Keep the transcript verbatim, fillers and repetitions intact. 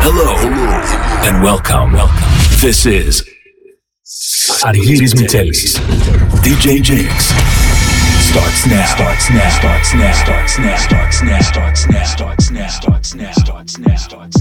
Hello and welcome. Welcome. This is Argyris Mitelis. D J Jinx starts now. Starts now. Starts now. Starts now. Starts now. Starts now. Starts now. Starts now. Starts now. Starts now.